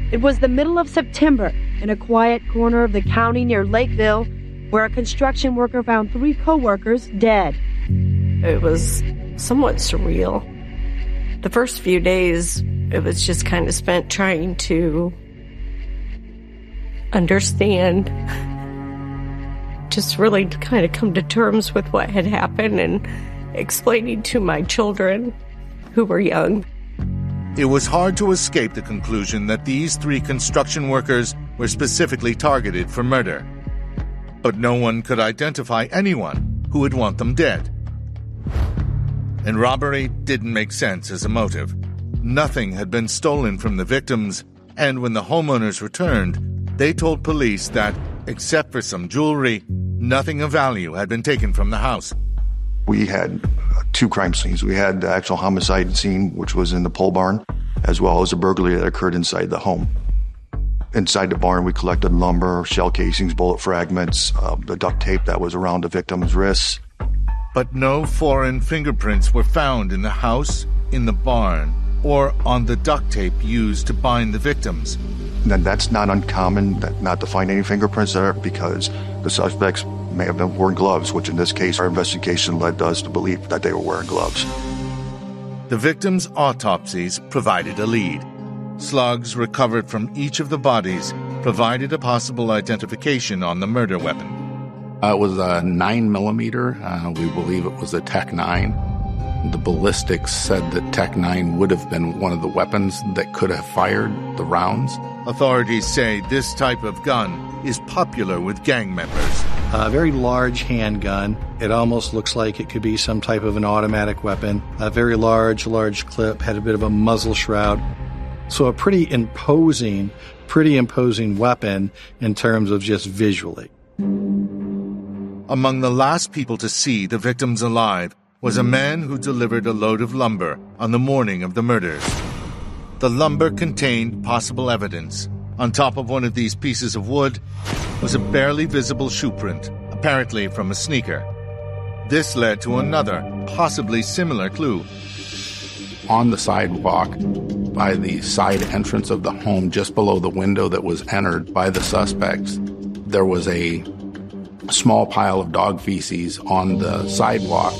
It was the middle of September in a quiet corner of the county near Lakeville, where a construction worker found 3 co-workers dead. It was somewhat surreal. The first few days, it was just kind of spent trying to understand, just really to kind of come to terms with what had happened and explaining to my children who were young. It was hard to escape the conclusion that these 3 construction workers were specifically targeted for murder. But no one could identify anyone who would want them dead. And robbery didn't make sense as a motive. Nothing had been stolen from the victims, and when the homeowners returned, they told police that, except for some jewelry, nothing of value had been taken from the house. We had 2 crime scenes. We had the actual homicide scene, which was in the pole barn, as well as a burglary that occurred inside the home. Inside the barn, we collected lumber, shell casings, bullet fragments, the duct tape that was around the victim's wrists. But no foreign fingerprints were found in the house, in the barn, or on the duct tape used to bind the victims. And that's not uncommon, not to find any fingerprints there, because the suspects may have been wearing gloves, which in this case, our investigation led us to believe that they were wearing gloves. The victims' autopsies provided a lead. Slugs recovered from each of the bodies provided a possible identification on the murder weapon. It was a 9mm. We believe it was a Tech-9. The ballistics said that Tech-9 would have been one of the weapons that could have fired the rounds. Authorities say this type of gun is popular with gang members. A very large handgun. It almost looks like it could be some type of an automatic weapon. A very large clip, had a bit of a muzzle shroud. So a pretty imposing weapon in terms of just visually. Among the last people to see the victims alive was a man who delivered a load of lumber on the morning of the murders. The lumber contained possible evidence. On top of one of these pieces of wood was a barely visible shoe print, apparently from a sneaker. This led to another, possibly similar clue. On the sidewalk, by the side entrance of the home, just below the window that was entered by the suspects, there was a small pile of dog feces on the sidewalk.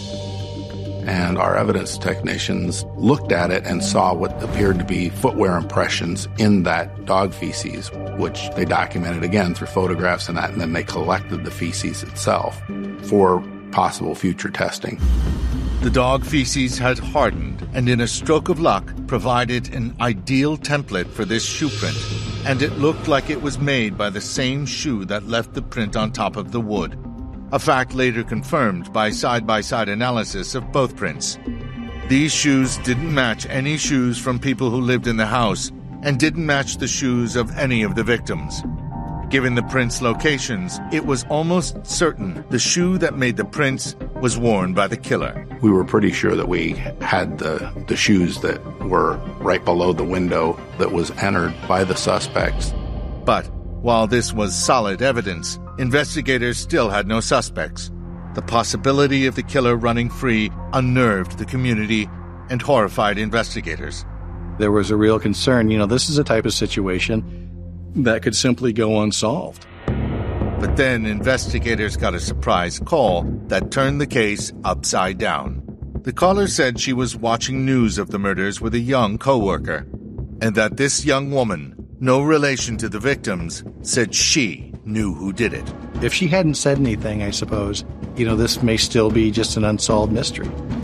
And our evidence technicians looked at it and saw what appeared to be footwear impressions in that dog feces, which they documented again through photographs and that, and then they collected the feces itself for possible future testing. The dog feces had hardened and, in a stroke of luck, provided an ideal template for this shoe print, and it looked like it was made by the same shoe that left the print on top of the wood. A fact later confirmed by side-by-side analysis of both prints. These shoes didn't match any shoes from people who lived in the house and didn't match the shoes of any of the victims. Given the prints' locations, it was almost certain the shoe that made the prints was worn by the killer. We were pretty sure that we had the shoes that were right below the window that was entered by the suspects. But while this was solid evidence, investigators still had no suspects. The possibility of the killer running free unnerved the community and horrified investigators. There was a real concern. This is a type of situation that could simply go unsolved. But then investigators got a surprise call that turned the case upside down. The caller said she was watching news of the murders with a young co-worker, and that this young woman, no relation to the victims, said she knew who did it. If she hadn't said anything, I suppose, this may still be just an unsolved mystery.